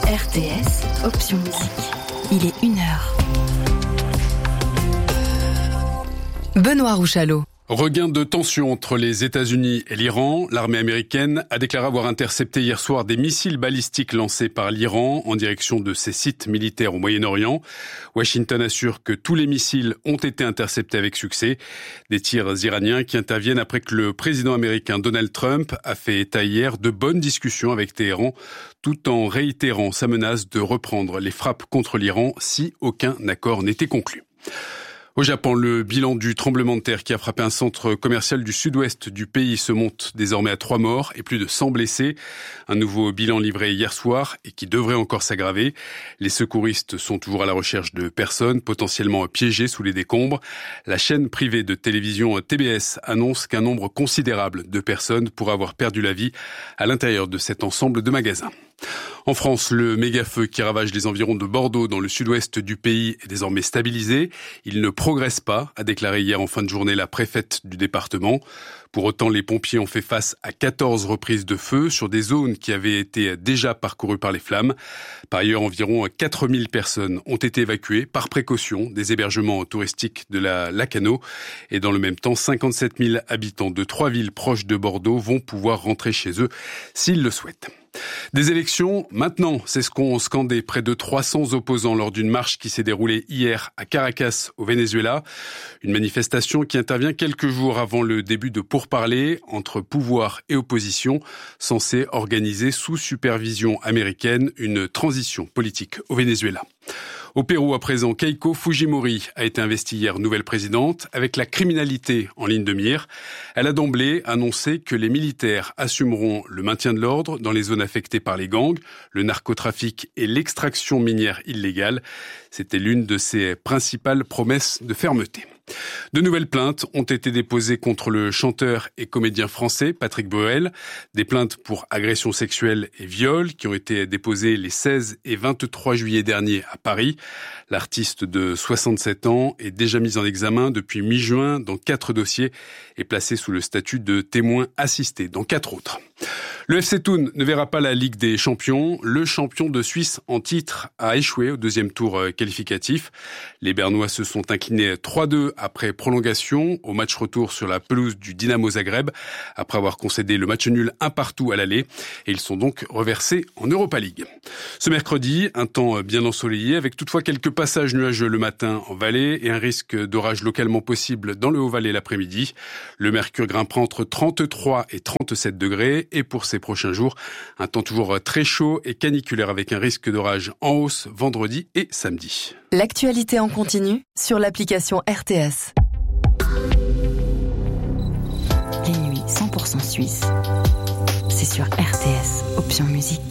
RTS, option musique. Il est 1h. Benoît Rouchalot. Regain de tension entre les États-Unis et l'Iran. L'armée américaine a déclaré avoir intercepté hier soir des missiles balistiques lancés par l'Iran en direction de ses sites militaires au Moyen-Orient. Washington assure que tous les missiles ont été interceptés avec succès. Des tirs iraniens qui interviennent après que le président américain Donald Trump a fait état hier de bonnes discussions avec Téhéran, tout en réitérant sa menace de reprendre les frappes contre l'Iran si aucun accord n'était conclu. Au Japon, le bilan du tremblement de terre qui a frappé un centre commercial du sud-ouest du pays se monte désormais à 3 morts et plus de 100 blessés. Un nouveau bilan livré hier soir et qui devrait encore s'aggraver. Les secouristes sont toujours à la recherche de personnes potentiellement piégées sous les décombres. La chaîne privée de télévision TBS annonce qu'un nombre considérable de personnes pourraient avoir perdu la vie à l'intérieur de cet ensemble de magasins. En France, le méga-feu qui ravage les environs de Bordeaux dans le sud-ouest du pays est désormais stabilisé. Il ne progresse pas, a déclaré hier en fin de journée la préfète du département. Pour autant, les pompiers ont fait face à 14 reprises de feu sur des zones qui avaient été déjà parcourues par les flammes. Par ailleurs, environ 4000 personnes ont été évacuées par précaution des hébergements touristiques de la Lacano. Et dans le même temps, 57 000 habitants de 3 villes proches de Bordeaux vont pouvoir rentrer chez eux s'ils le souhaitent. Des élections, maintenant, c'est ce qu'ont scandé près de 300 opposants lors d'une marche qui s'est déroulée hier à Caracas, au Venezuela. Une manifestation qui intervient quelques jours avant le début de pourparlers entre pouvoir et opposition, censée organiser sous supervision américaine une transition politique au Venezuela. Au Pérou, à présent, Keiko Fujimori a été investie hier nouvelle présidente avec la criminalité en ligne de mire. Elle a d'emblée annoncé que les militaires assumeront le maintien de l'ordre dans les zones affectées par les gangs, le narcotrafic et l'extraction minière illégale. C'était l'une de ses principales promesses de fermeté. De nouvelles plaintes ont été déposées contre le chanteur et comédien français Patrick Bruel. Des plaintes pour agression sexuelle et viol qui ont été déposées les 16 et 23 juillet dernier à Paris. L'artiste de 67 ans est déjà mis en examen depuis mi-juin dans 4 dossiers et placé sous le statut de témoin assisté dans 4 autres. Le FC Thun ne verra pas la Ligue des Champions. Le champion de Suisse en titre a échoué au deuxième tour qualificatif. Les Bernois se sont inclinés 3-2 après prolongation au match retour sur la pelouse du Dynamo Zagreb après avoir concédé le match nul 1-1 à l'aller et ils sont donc reversés en Europa League. Ce mercredi, un temps bien ensoleillé avec toutefois quelques passages nuageux le matin en Valais et un risque d'orage localement possible dans le Haut-Valais l'après-midi. Le mercure grimpera entre 33 et 37 degrés et pour ces prochains jours, un temps toujours très chaud et caniculaire avec un risque d'orage en hausse vendredi et samedi. L'actualité en continu sur l'application RTS. Les nuits 100% suisses, c'est sur RTS, option musique.